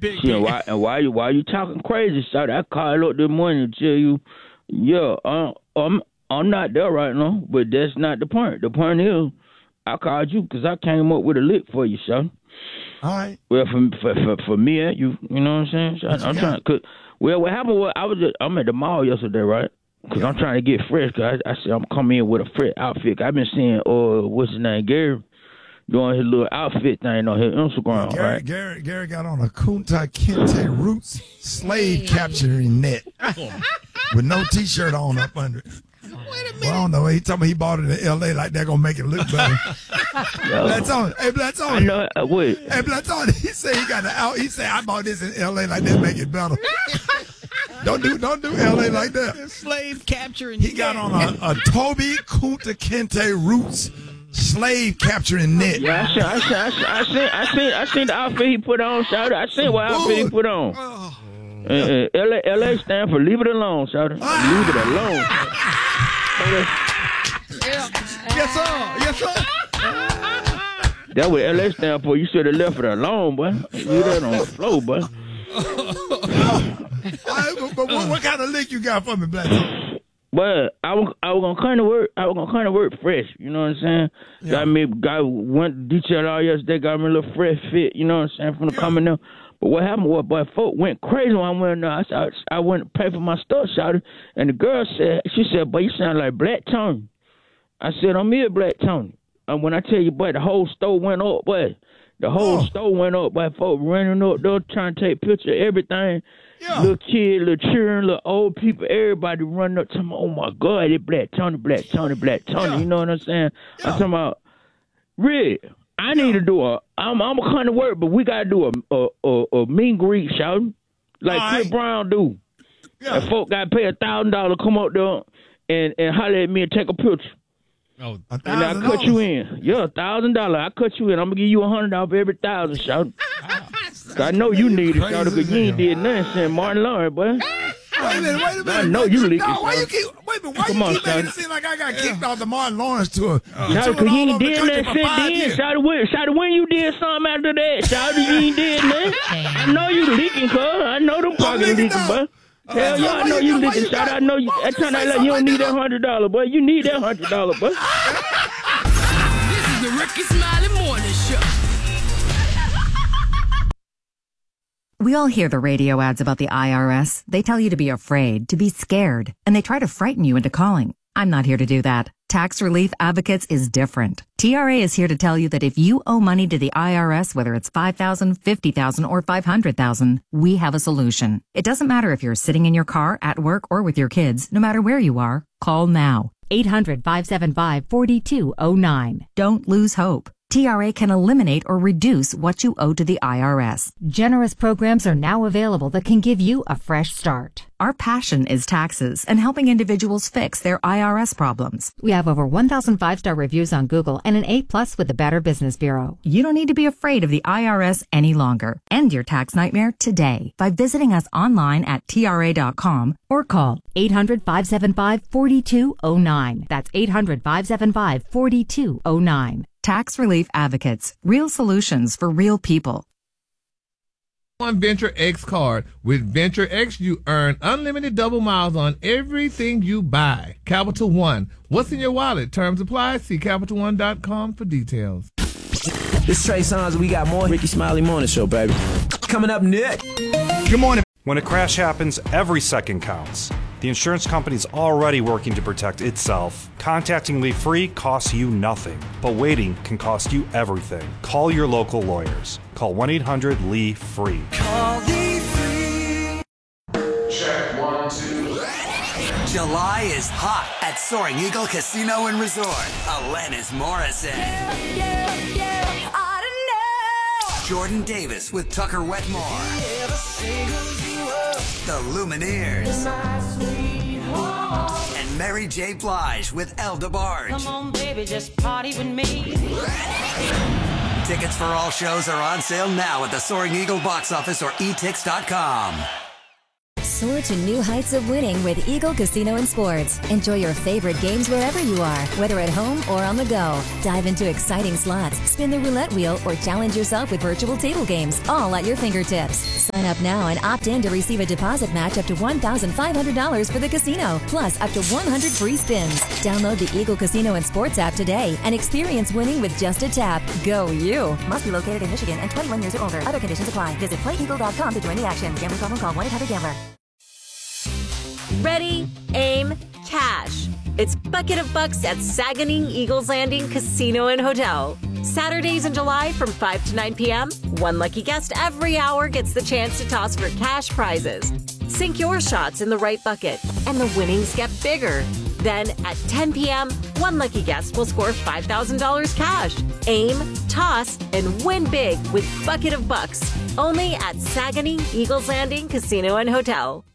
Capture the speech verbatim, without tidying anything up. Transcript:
big, See, big. and why, and why you why you talking crazy, shawty? I called up this morning to tell you, yeah, uh, I'm I'm not there right now, but that's not the point. The point is, I called you because I came up with a lick for you, shawty. All right. Well, for for for, for me and you, you know what I'm saying? Shawty? I'm trying. Cause, well, what happened was I was just, I'm at the mall yesterday, right? Because yeah. I'm trying to get fresh. Cause I, I said I'm coming in with a fresh outfit. I've been seeing, uh, what's his name, Gary, doing his little outfit thing on his Instagram, yeah, Gary, right? Gary, Gary got on a Kunta Kinte Roots slave capturing net with no T-shirt on up under it. Wait a minute. Well, I don't know. He told me he bought it in L A like they're going to make it look better. That's on. Hey, that's on. I know. Uh, wait. Hey, that's on. He said he got the out. He said I bought this in L A like they make it better. Don't do don't do L A like that. Slave capturing. He got on a, a Toby Kunta Kinte Roots slave capturing net. Yeah, I seen, I seen, I seen, I seen, I seen, I seen the outfit he put on, shawty. I seen what outfit he put on. Oh. Uh, uh, L A, L A stand for leave it alone, shawty. Leave it alone. Yeah. Yes, sir. Yes, sir. That's what L A stand for. You should have left it alone, boy. Leave that on the floor, boy. Right, but, but what, what kind of lick you got for me, Black? But I was I was gonna kind of work. I was gonna kind of work fresh. You know what I'm saying? Yeah. Got me got went detail all yesterday. Got me a little fresh fit. You know what I'm saying? From the yeah. coming up. But what happened was, boy, folk went crazy when I went there. I, I, I went to pay for my stuff, shouted, and the girl said, she said, boy, you sound like Black Tony. I said, I'm here, Black Tony. And when I tell you, boy, the whole store went up, boy. The whole oh. store went up, boy. Folk running up there trying to take pictures of everything. Yeah. Little kids, little children, little old people, everybody running up to me, oh, my God, it's Black Tony, Black Tony, Black Tony. Yeah. You know what I'm saying? Yeah. I'm talking about, really. I need to do a. I'm I'm a kind of work, but we gotta do a a a, a mean greet, shout like right. Chris Brown do. Yeah. And folk gotta pay a thousand dollars, come up there and and holler at me and take a picture. Oh, and I cut you in. Yeah, a thousand dollars. I cut you in. I'm gonna give you a hundred off every thousand, shout. I know you need it, shout, because you ain't did nothing since Martin Lawrence, boy. Wait a minute, wait a minute. I know you leaking. No, why you keep, wait a minute, why Come you on, keep making son. it seem like I got kicked off the Martin Lawrence tour? Shout because you ain't did nothing since then. Shout when, shout when you did something after that. Shout you ain't did nothing. I know you leaking, cuz. I know them pockets leaking, boy. Hell yeah, I know you leaking, shout. I know you. That time I like you don't need that hundred dollar, boy. You need that hundred dollar, boy. This is the Ricky Smiley Morning Show. We all hear the radio ads about the I R S. They tell you to be afraid, to be scared, and they try to frighten you into calling. I'm not here to do that. Tax Relief Advocates is different. T R A is here to tell you that if you owe money to the I R S, whether it's five thousand dollars, fifty thousand dollars, or five hundred thousand dollars, we have a solution. It doesn't matter if you're sitting in your car, at work, or with your kids. No matter where you are, call now. eight hundred, five seven five, four two zero nine. Don't lose hope. T R A can eliminate or reduce what you owe to the I R S. Generous programs are now available that can give you a fresh start. Our passion is taxes and helping individuals fix their I R S problems. We have over one thousand five-star reviews on Google and an A plus with the Better Business Bureau. You don't need to be afraid of the I R S any longer. End your tax nightmare today by visiting us online at T R A dot com or call eight hundred, five seven five, four two zero nine. That's eight hundred, five seven five, four two zero nine. Tax Relief Advocates. Real solutions for real people. On Venture X card. With Venture X, you earn unlimited double miles on everything you buy. Capital One. What's in your wallet? Terms apply. See Capital One dot com for details. This Trey Songz. We got more Ricky Smiley Morning Show, baby. Coming up next. Good morning. When a crash happens, every second counts. The insurance company's already working to protect itself. Contacting Lee Free costs you nothing, but waiting can cost you everything. Call your local lawyers. Call one eight hundred L E F R E E. Call Lee Free. Check one, two. July is hot at Soaring Eagle Casino and Resort. Alanis Morissette. Yeah, yeah, yeah, I don't know. Jordan Davis with Tucker Wetmore. Yeah, the Lumineers. And Mary J. Blige with El DeBarge. Come on, baby, just party with me. Tickets for all shows are on sale now at the Soaring Eagle box office or e tix dot com. Soar to new heights of winning with Eagle Casino and Sports. Enjoy your favorite games wherever you are, whether at home or on the go. Dive into exciting slots, spin the roulette wheel, or challenge yourself with virtual table games, all at your fingertips. Sign up now and opt in to receive a deposit match up to one thousand five hundred dollars for the casino, plus up to one hundred free spins. Download the Eagle Casino and Sports app today and experience winning with just a tap. Go you! Must be located in Michigan and twenty-one years or older. Other conditions apply. Visit play eagle dot com to join the action. Gambling problem, call one eight hundred gambler. Ready, aim, cash. It's Bucket of Bucks at Saganing Eagles Landing Casino and Hotel. Saturdays in July from five to nine p.m., one lucky guest every hour gets the chance to toss for cash prizes. Sink your shots in the right bucket, and the winnings get bigger. Then at ten p.m., one lucky guest will score five thousand dollars cash. Aim, toss, and win big with Bucket of Bucks. Only at Saganing Eagles Landing Casino and Hotel.